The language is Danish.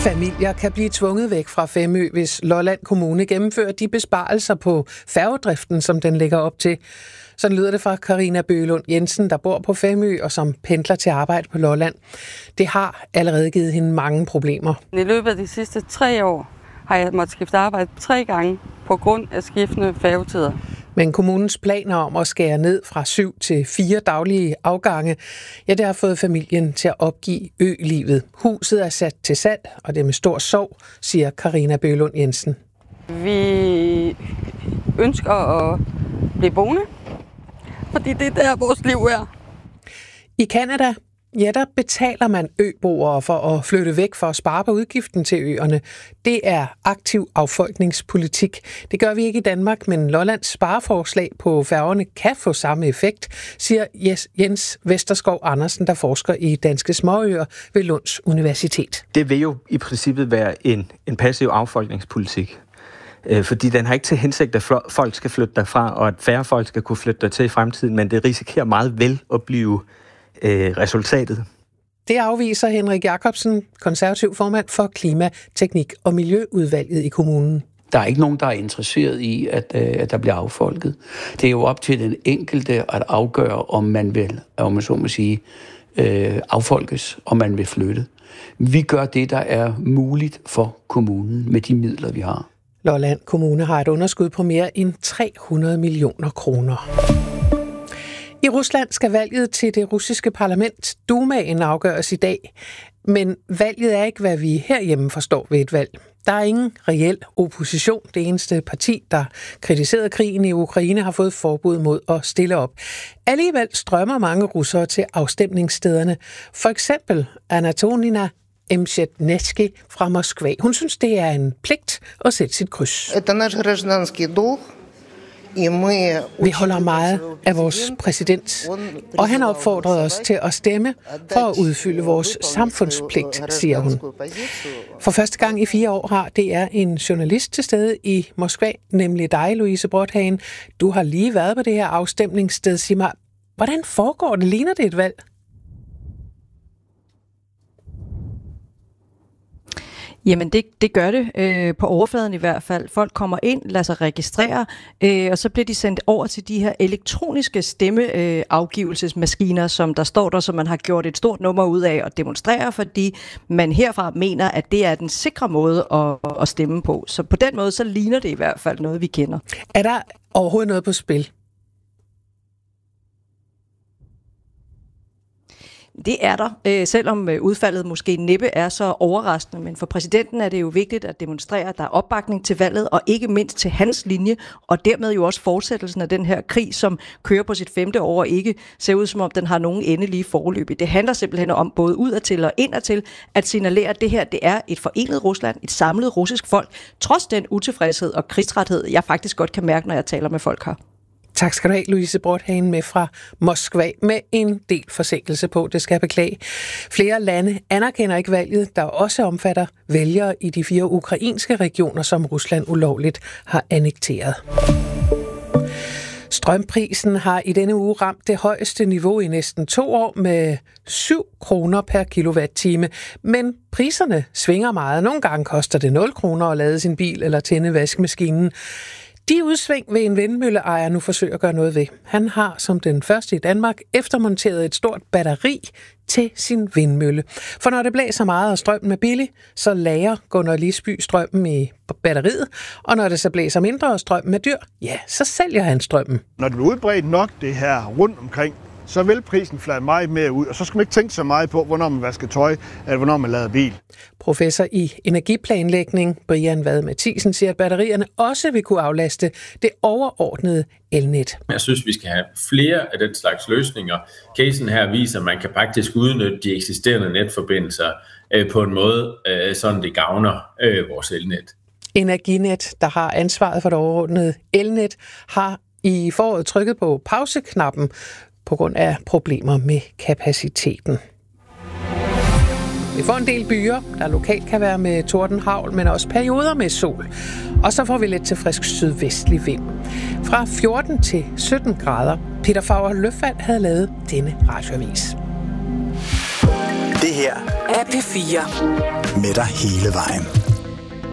Familier kan blive tvunget væk fra Femø, hvis Lolland Kommune gennemfører de besparelser på færgedriften, som den lægger op til. Sådan lyder det fra Carina Bøgelund Jensen, der bor på Femø og som pendler til arbejde på Lolland. Det har allerede givet hende mange problemer. I løbet af de sidste 3 år har jeg måttet skifte arbejde 3 gange på grund af skiftende færgetider. Men kommunens planer om at skære ned fra 7 til 4 daglige afgange, ja, det har fået familien til at opgive ølivet. Huset er sat til salg, og det er med stor sorg, siger Carina Bøgelund Jensen. Vi ønsker at blive boende, fordi det er der, vores liv er. I Canada, ja, der betaler man øboere for at flytte væk for at spare på udgiften til øerne. Det er aktiv affolkningspolitik. Det gør vi ikke i Danmark, men Lollands spareforslag på færgerne kan få samme effekt, siger Jens Vesterskov Andersen, der forsker i Danske Småøer ved Lunds Universitet. Det vil jo i princippet være en passiv affolkningspolitik. Fordi den har ikke til hensigt, at folk skal flytte derfra, og at færre folk skal kunne flytte dertil i fremtiden, men det risikerer meget vel at blive resultatet. Det afviser Henrik Jacobsen, konservativ formand for Klima-, Teknik- og Miljøudvalget i kommunen. Der er ikke nogen, der er interesseret i, at der bliver affolket. Det er jo op til den enkelte at afgøre, om man vil, om man så må sige, affolkes, om man vil flytte. Vi gør det, der er muligt for kommunen med de midler, vi har. Lolland Kommune har et underskud på mere end 300 millioner kroner. I Rusland skal valget til det russiske parlament, Dumaen, afgøres i dag. Men valget er ikke, hvad vi herhjemme forstår ved et valg. Der er ingen reel opposition. Det eneste parti, der kritiserede krigen i Ukraine, har fået forbud mod at stille op. Alligevel strømmer mange russere til afstemningsstederne. For eksempel Anatolina Msjetnetsky fra Moskva. Hun synes, det er en pligt at sætte sit kryds. Vi holder meget af vores præsident, og han opfordrede os til at stemme for at udfylde vores samfundspligt, siger hun. For første gang i 4 år har DR en journalist til stede i Moskva, nemlig dig, Louise Brodhagen. Du har lige været på det her afstemningssted. Sig mig, hvordan foregår det? Ligner det et valg? Jamen det gør det, på overfladen i hvert fald. Folk kommer ind, lader sig registrere, og så bliver de sendt over til de her elektroniske stemmeafgivelsesmaskiner, som der står der, som man har gjort et stort nummer ud af at demonstrere, fordi man herfra mener, at det er den sikre måde at stemme på. Så på den måde, så ligner det i hvert fald noget, vi kender. Er der overhovedet noget på spil? Det er der, selvom udfaldet måske næppe er så overraskende, men for præsidenten er det jo vigtigt at demonstrere, at der er opbakning til valget, og ikke mindst til hans linje, og dermed jo også fortsættelsen af den her krig, som kører på sit 5. år, og ikke ser ud som om den har nogen endelige forløb. Det handler simpelthen om både udadtil og indadtil at signalere, at det her det er et forenet Rusland, et samlet russisk folk, trods den utilfredshed og krigstræthed, jeg faktisk godt kan mærke, når jeg taler med folk her. Tak skal du have, Louise Brodhagen, med fra Moskva med en del forsinkelse på, det skal jeg beklage. Flere lande anerkender ikke valget, der også omfatter vælgere i de 4 ukrainske regioner, som Rusland ulovligt har annekteret. Strømprisen har i denne uge ramt det højeste niveau i næsten 2 år med 7 kroner per kilowatt-time. Men priserne svinger meget. Nogle gange koster det 0 kroner at lade sin bil eller tænde vaskemaskinen. De udsving vil en vindmølleejer nu forsøge at gøre noget ved. Han har som den første i Danmark eftermonteret et stort batteri til sin vindmølle. For når det blæser meget og strømmen er billig, så lagrer Gunnar Lisby strømmen i batteriet. Og når det så blæser mindre og strømmen er dyr, ja, så sælger han strømmen. Når det bliver udbredt nok det her rundt omkring, så vil prisen flade meget mere ud, og så skal man ikke tænke så meget på, hvornår man vasker tøj, eller hvornår man lader bil. Professor i energiplanlægning, Brian Vade Mathisen, siger, at batterierne også vil kunne aflaste det overordnede elnet. Jeg synes, vi skal have flere af den slags løsninger. Casen her viser, at man kan faktisk udnytte de eksisterende netforbindelser på en måde, sådan det gavner vores elnet. Energinet, der har ansvaret for det overordnede elnet, har i foråret trykket på pauseknappen på grund af problemer med kapaciteten. Vi får en del byer, der lokalt kan være med tordenhavl, men også perioder med sol. Og så får vi lidt til frisk sydvestlig vind. Fra 14 til 17 grader. Peter Favre Løfald havde lavet denne radioavis. Det her er P4. Med dig hele vejen.